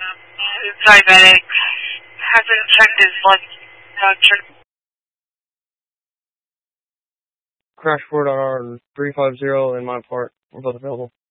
diabetic, hasn't checked his blood. Crash report on our 350 and my part. We're both available.